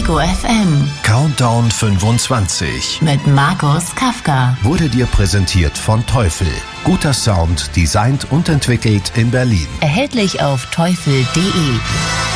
Ego FM. Countdown 25 Mit Markus Kafka. wurde dir präsentiert von Teufel. Guter Sound, designt und entwickelt in Berlin. Erhältlich auf teufel.de.